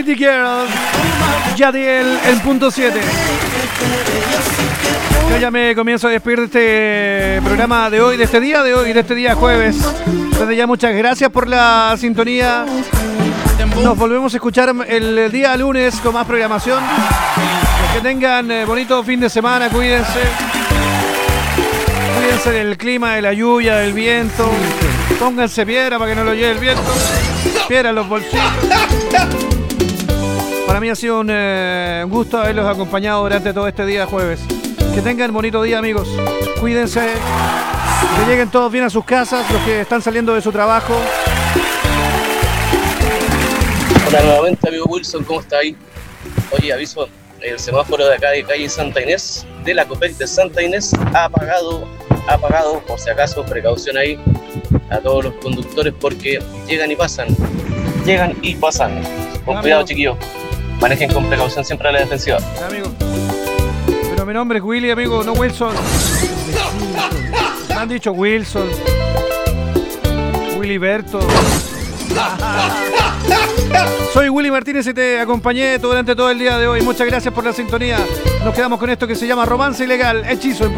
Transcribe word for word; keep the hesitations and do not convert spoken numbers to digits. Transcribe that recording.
City Girls, Yadiel en punto siete. Yo ya me comienzo a despedir de este programa de hoy, de este día de hoy, de este día jueves. Desde ya muchas gracias por la sintonía. Nos volvemos a escuchar el día lunes con más programación. Que tengan eh, bonito fin de semana, cuídense. Cuídense del clima, de la lluvia, del viento. Pónganse piedra para que no lo lleve el viento. Piedra en los bolsillos. Para mí ha sido un, eh, un gusto haberlos acompañado durante todo este día jueves. Que tengan bonito día, amigos. Cuídense. Que lleguen todos bien a sus casas, los que están saliendo de su trabajo. Hola nuevamente, amigo Wilson, ¿cómo está ahí? Oye, aviso, el semáforo de acá de calle Santa Inés, de la Copec de Santa Inés, ha apagado, ha apagado, por si acaso, precaución ahí a todos los conductores porque llegan y pasan, llegan y pasan. Con Ah, cuidado, amigo. chiquillos, manejen con precaución siempre a la defensiva. Amigo. Pero mi nombre es Willy, amigo, no Wilson. Me han dicho Wilson. Willy Berto. Soy Willy Martínez y te acompañé durante todo el día de hoy. Muchas gracias por la sintonía. Nos quedamos con esto que se llama Romance Ilegal, Hechizo en